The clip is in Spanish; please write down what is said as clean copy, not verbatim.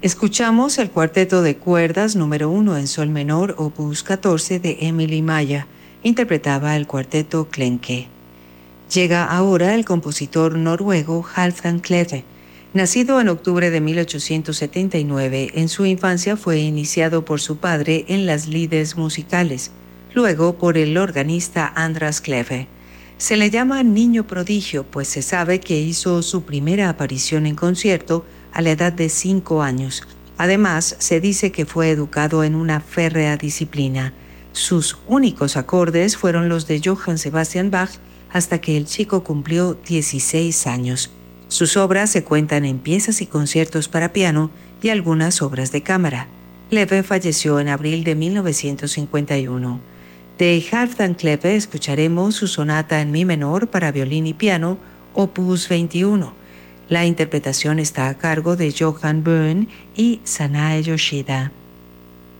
Escuchamos el cuarteto de cuerdas número 1 en sol menor, opus 14 de Emily Maya. Interpretaba el cuarteto Klenke. Llega ahora el compositor noruego Halvdan Kleve. Nacido en octubre de 1879, en su infancia fue iniciado por su padre en las lides musicales, luego por el organista Andras Kleve. Se le llama niño prodigio, pues se sabe que hizo su primera aparición en concierto a la edad de 5 años. Además, se dice que fue educado en una férrea disciplina. Sus únicos acordes fueron los de Johann Sebastian Bach hasta que el chico cumplió 16 años. Sus obras se cuentan en piezas y conciertos para piano y algunas obras de cámara. Kleve falleció en abril de 1951. De Halvdan Kleve escucharemos su sonata en mi menor para violín y piano, opus 21. La interpretación está a cargo de Johan Böhm y Sanae Yoshida.